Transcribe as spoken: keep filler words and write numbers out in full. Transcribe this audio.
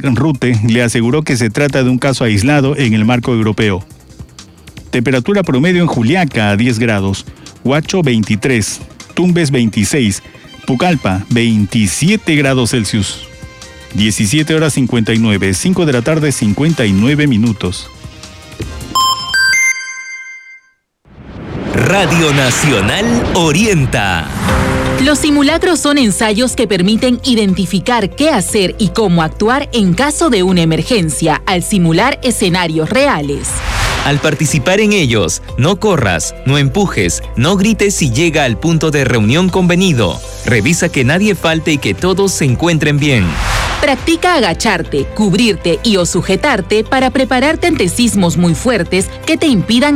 Rutte le aseguró que se trata de un caso aislado en el marco europeo. Temperatura promedio en Juliaca a diez grados, Huacho veintitrés, Tumbes veintiséis, Pucallpa veintisiete grados Celsius. diecisiete horas cincuenta y nueve, cinco de la tarde cincuenta y nueve minutos. Radio Nacional orienta. Los simulacros son ensayos que permiten identificar qué hacer y cómo actuar en caso de una emergencia, al simular escenarios reales. Al participar en ellos, no corras, no empujes, no grites si llega al punto de reunión convenido. Revisa que nadie falte y que todos se encuentren bien. Practica agacharte, cubrirte y o sujetarte para prepararte ante sismos muy fuertes que te impidan